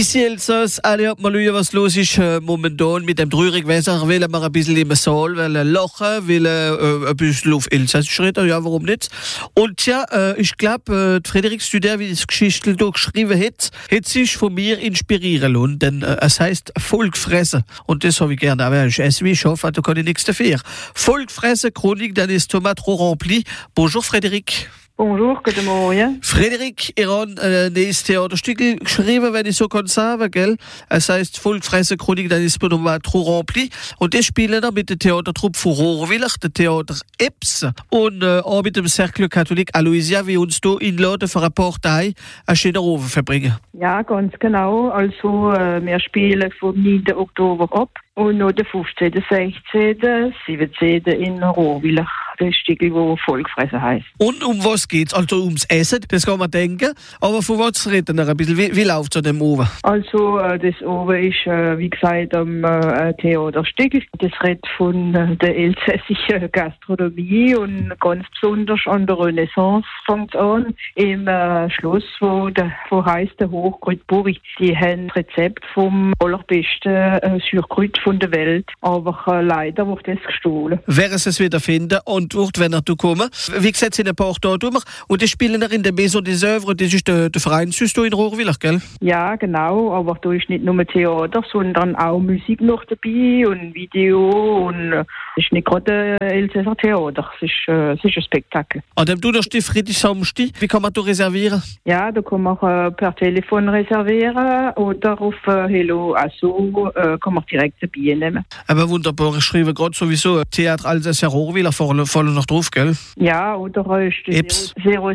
Ici Elsass, alle mal schauen, was los ist momentan mit dem Trürichwasser. Will wir ein bisschen im Saal, will lachen, will ein bisschen auf Elsassisch reden, ja, warum nicht? Und ja, ich glaube, Frederik Studer, wie das Geschichte da geschrieben hat sich von mir inspirieren lassen, denn es heisst Volkfressen. Und das habe ich gerne, aber ich esse wie ich hoffe, da kann ich nichts dafür. Volkfressen, Chronique d'un estomac trop rempli. Bonjour Frederik. Bonjour, guten Morgen. Frederik, ihr habt ein neues Theaterstück geschrieben, wenn ich so kann sagen, gell? Es heisst Volkfressen, Chronique d'un estomac trop rempli. Und das spielen wir mit der Theatertruppe von Rohrwiller, der Theater Eps und auch mit dem Cercle Catholique Aloysia, wie uns hier einladen für eine Partei einen schönen Abend verbringen. Ja, ganz genau. Also, wir spielen vom 9. Oktober ab und noch den 15., 16., 17. in Rohrwiller. Das Stück, das Volkfressen heisst. Und um was geht's? Also ums Essen, das kann man denken. Aber von was reden wir ein bisschen? Wie läuft es an dem Oben? Also, das Oben ist, wie gesagt, ein Theaterstück. Das redet von der elsässischen Gastronomie und ganz besonders an der Renaissance fängt es an. Im Schloss, wo heisst der Hochgrütburg. Die haben das Rezept vom allerbesten Surgrüt von der Welt. Aber leider wird das gestohlen. Wer es wieder finden und wird, wenn er kommen. Wie gesagt, sind ein paar da drüber. Und die spielen in der Maison des Œuvres, das ist der Vereinshüster in Rohrwiller, gell? Ja, genau. Aber da ist nicht nur Theater, sondern auch Musik noch dabei und Video. Und es ist nicht gerade ein Elsässer Theater. Es ist ein Spektakel. An dem Donnerstag, Freitag, Samstag, wie kann man da reservieren? Ja, da kann man per Telefon reservieren oder auf Hello Asso kann man direkt dabei nehmen. Aber wunderbar, ich schreibe gerade sowieso Theater Alsace Rohrwiller voll noch drauf, gell? Ja, oder ist 06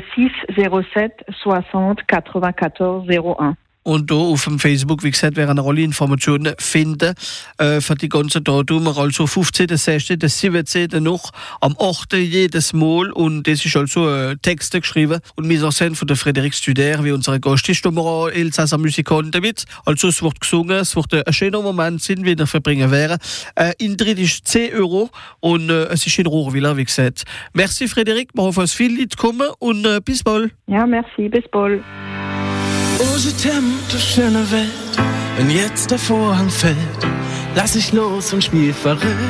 07 60 94 01. Und da auf dem Facebook, wie gesagt, werden alle Informationen finden für die ganzen Datum. Also 15., 16., 17. noch, am 8. jedes Mal. Und das ist also Texte geschrieben. Und wir sind von der Frederik Studer, wie unsere Gast ist, da wir auch Elsasser Musikanten mit. Also es wird gesungen, es wird ein schöner Moment sein, wie wir verbringen werden. Eintritt ist 10 € und es ist in Rohrwiller, wie gesagt. Merci Frederik, wir hoffen, dass viele Leute kommen und bis bald. Ja, merci, bis bald. Oh, je t'aime, du schöne Welt, wenn jetzt der Vorhang fällt, lass ich los und spiel verrückt.